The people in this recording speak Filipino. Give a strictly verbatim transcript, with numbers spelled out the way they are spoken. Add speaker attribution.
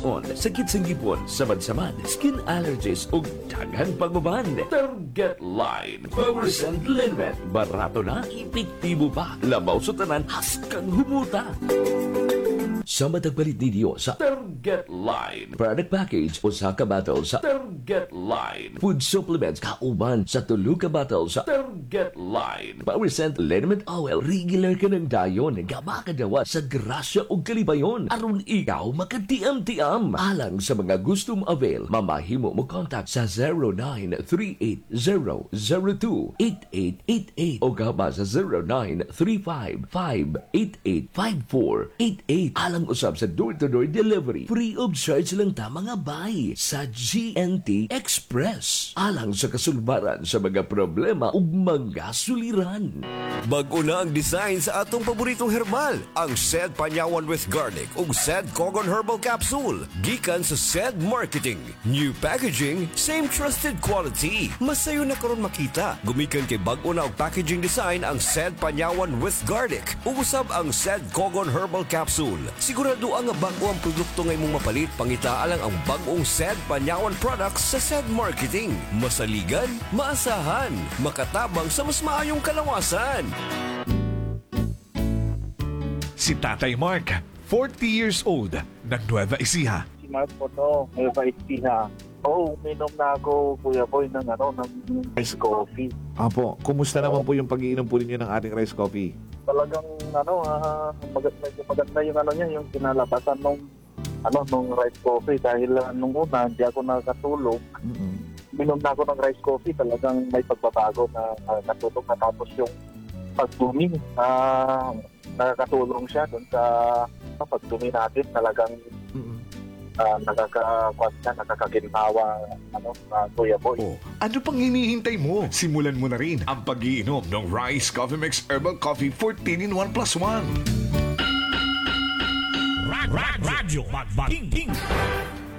Speaker 1: on, sakit sa ngipon, samad-samad, skin allergies ug daghang pagbaban. Target Line Power Scent Liniment. Barato na, epektibo pa. Labaw sa tanan, haskang humuta. Sa matagpalit ninyo sa Target Line product package o sa kabatal sa Target Line food supplements kauban sa tulo ka batal sa Target Line Power Scent Liniment Oil regular ka ng dayon gaba kadawa sa grasya o kalibayon aron ikaw makatiam-tiam alang sa mga gustong avail mamahimo mo contact sa zero nine three eight zero zero two eight eight eight eight o gaba sa zero nine three five five eight eight five four eight eight alang usab sa door-to-door delivery. Free of charge lang ta mga bay sa G N T Express. Alang sa kasulbaran sa mga problema ug mga suliran.
Speaker 2: Bag-o na ang design sa atong paboritong herbal, ang Sed Panyawan with Garlic ug Sed Cogon Herbal Capsule. Gikan sa Sed Marketing. New packaging, same trusted quality. Masayo na karon makita. Gumikan kay bag-o na og packaging design ang Sed Panyawan with Garlic ug usab ang Sed Cogon Herbal Capsule. Sigurado ang bago ang produkto ngay mong mapalit pangita lang ang bagong Sed Panyawan products sa Sed Marketing. Masaligan, maasahan, makatabang sa mas maayong kalawasan.
Speaker 3: Si Tatay Mark, forty years old, ng Nueva Ecija.
Speaker 4: Si Mark po no, may vaiti na. Oo, uminom na ako, Kuya Boy, ng, ano, ng ice coffee.
Speaker 5: Apo, kumusta naman po yung pag-iinom po ninyo ng ating rice coffee?
Speaker 4: Talagang, ano, uh, maganda, maganda yung, ano niya, yung kinalabasan nung, ano, nung rice coffee. Dahil uh, nung una, hindi ako nakatulog.
Speaker 5: Mm-hmm.
Speaker 4: Uminom na ako ng rice coffee, talagang may pagbabago na uh, natulog na tapos yung pagdumi. Uh, nakakatulong siya dun sa uh, pagdumi natin. Talagang,
Speaker 5: Mm-hmm.
Speaker 4: Uh, nakaka-kwas na, nakakaginhawa, ano, uh, Kuya Boy.
Speaker 3: Oh, ano pang hinihintay mo? Simulan mo na rin ang pag-iinom ng Rice Coffee Mix Herbal Coffee fourteen in one plus one.
Speaker 6: Radyo Magbating